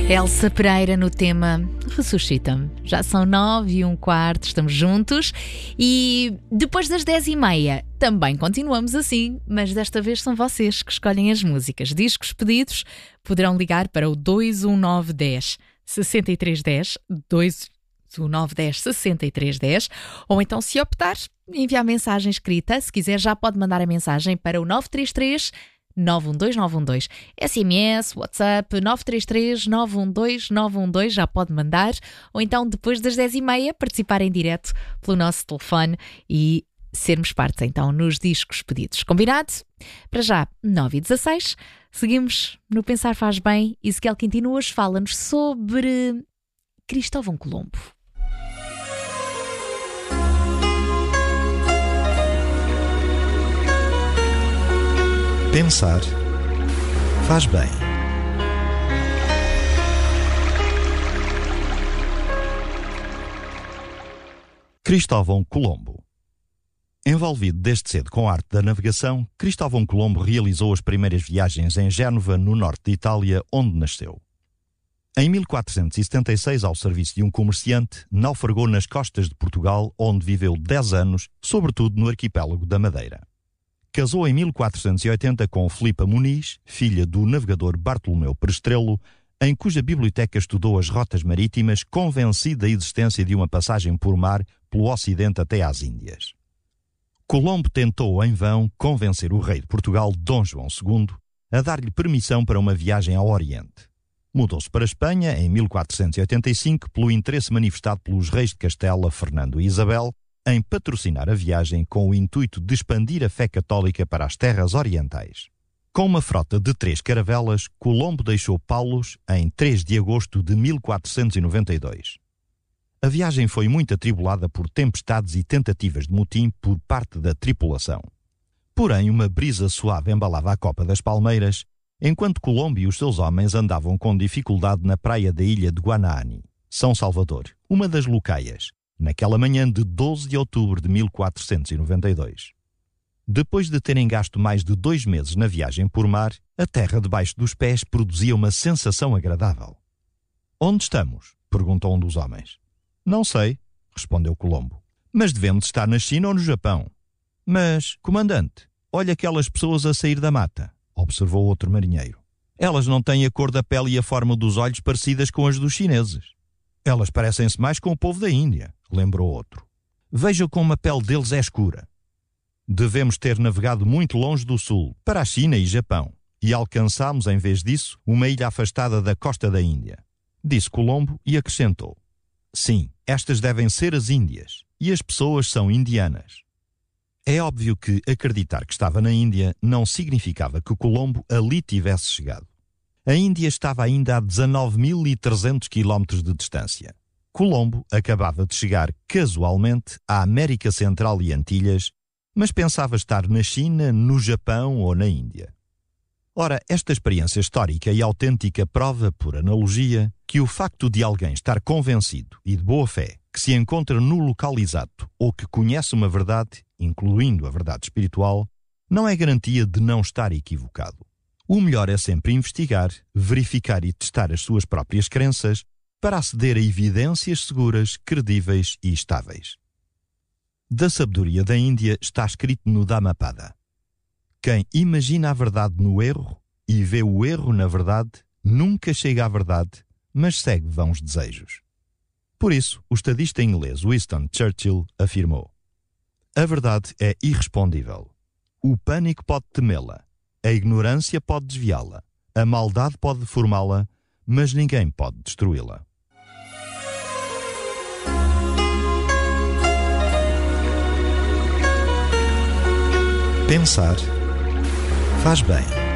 Elsa Pereira no tema Ressuscita-me. Já são 9h15, estamos juntos e depois das 10h30 também continuamos assim, mas desta vez são vocês que escolhem as músicas. Discos pedidos poderão ligar para o 21910 6310, 21910 6310, ou então, se optar, enviar mensagem escrita. Se quiser, já pode mandar a mensagem para o 933 912 SMS, WhatsApp 933 912 912, já pode mandar, ou então depois das 10h30 participar em direto pelo nosso telefone e sermos parte então nos discos pedidos. Combinado? Para já, 9h16, seguimos no Pensar Faz Bem e Ezequiel Quintino hoje fala-nos sobre Cristóvão Colombo. Pensar faz bem. Cristóvão Colombo. Envolvido desde cedo com a arte da navegação, Cristóvão Colombo realizou as primeiras viagens em Génova, no norte de Itália, onde nasceu. Em 1476, ao serviço de um comerciante, naufragou nas costas de Portugal, onde viveu 10 anos, sobretudo no arquipélago da Madeira. Casou em 1480 com Filipa Muniz, filha do navegador Bartolomeu Prestrelo, em cuja biblioteca estudou as rotas marítimas, convencido da existência de uma passagem por mar pelo Ocidente até às Índias. Colombo tentou em vão convencer o rei de Portugal, Dom João II, a dar-lhe permissão para uma viagem ao Oriente. Mudou-se para a Espanha em 1485 pelo interesse manifestado pelos reis de Castela, Fernando e Isabel, em patrocinar a viagem com o intuito de expandir a fé católica para as terras orientais. Com uma frota de 3 caravelas, Colombo deixou Palos em 3 de agosto de 1492. A viagem foi muito atribulada por tempestades e tentativas de motim por parte da tripulação. Porém, uma brisa suave embalava a copa das palmeiras, enquanto Colombo e os seus homens andavam com dificuldade na praia da ilha de Guanaani, São Salvador, uma das locaias, naquela manhã de 12 de outubro de 1492. Depois de terem gasto mais de 2 meses na viagem por mar, a terra debaixo dos pés produzia uma sensação agradável. "Onde estamos?" perguntou um dos homens. "Não sei", respondeu Colombo. "Mas devemos estar na China ou no Japão." "Mas, comandante, olha aquelas pessoas a sair da mata", observou outro marinheiro. "Elas não têm a cor da pele e a forma dos olhos parecidas com as dos chineses." "Elas parecem-se mais com o povo da Índia", lembrou outro. "Veja como a pele deles é escura." "Devemos ter navegado muito longe do sul, para a China e Japão, e alcançámos, em vez disso, uma ilha afastada da costa da Índia", disse Colombo e acrescentou: "Sim, estas devem ser as Índias, e as pessoas são indianas." É óbvio que acreditar que estava na Índia não significava que Colombo ali tivesse chegado. A Índia estava ainda a 19.300 quilómetros de distância. Colombo acabava de chegar casualmente à América Central e Antilhas, mas pensava estar na China, no Japão ou na Índia. Ora, esta experiência histórica e autêntica prova, por analogia, que o facto de alguém estar convencido e de boa fé que se encontra no local exato ou que conhece uma verdade, incluindo a verdade espiritual, não é garantia de não estar equivocado. O melhor é sempre investigar, verificar e testar as suas próprias crenças para aceder a evidências seguras, credíveis e estáveis. Da sabedoria da Índia está escrito no Dhammapada: "Quem imagina a verdade no erro e vê o erro na verdade, nunca chega à verdade, mas segue vãos desejos." Por isso, o estadista inglês Winston Churchill afirmou: "A verdade é irrespondível. O pânico pode temê-la, a ignorância pode desviá-la, a maldade pode deformá-la, mas ninguém pode destruí-la." Pensar faz bem.